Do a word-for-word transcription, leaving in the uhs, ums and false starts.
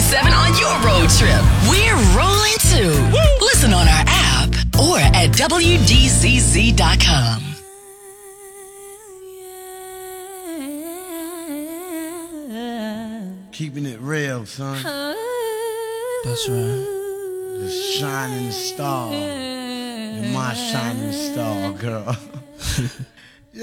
seven on your road trip. We're rolling too. Woo! Listen on our app or at W D Z Z dot com. Keeping it real, son. That's right. The shining star. You're my shining star, girl.